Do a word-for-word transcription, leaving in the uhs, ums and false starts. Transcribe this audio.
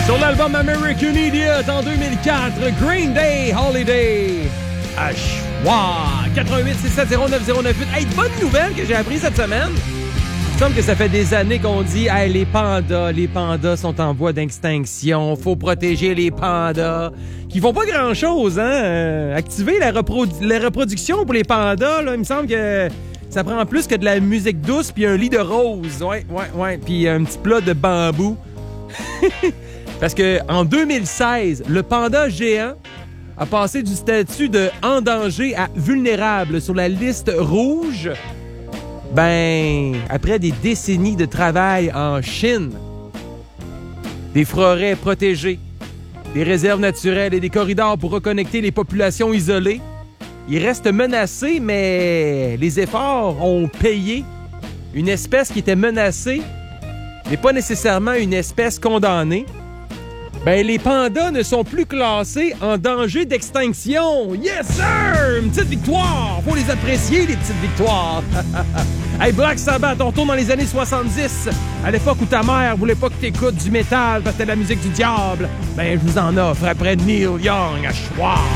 Sur l'album American Idiot en deux mille quatre, Green Day Holiday à choix. quatre-vingt-huit six sept zéro neuf zéro neuf huit. Hey, bonne nouvelle que j'ai appris cette semaine. Il me semble que ça fait des années qu'on dit hey, les pandas, les pandas sont en voie d'extinction, faut protéger les pandas, qui font pas grand-chose, hein. Euh, activer la, reprodu- la reproduction pour les pandas, là, il me semble que ça prend plus que de la musique douce puis un lit de rose. Ouais, ouais, ouais. Puis un petit plat de bambou. Parce que en deux mille seize, le panda géant a passé du statut de en danger à vulnérable sur la liste rouge. Ben, après des décennies de travail en Chine, des forêts protégées, des réserves naturelles et des corridors pour reconnecter les populations isolées, il reste menacé, mais les efforts ont payé. Une espèce qui était menacée n'est pas nécessairement une espèce condamnée. Ben, les pandas ne sont plus classés en danger d'extinction. Yes, sir! Une petite victoire! Faut les apprécier, les petites victoires. Hey, Black Sabbath, on retourne dans les années soixante-dix, à l'époque où ta mère voulait pas que t'écoutes du métal parce que c'était la musique du diable. Ben, je vous en offre après Neil Young à choix.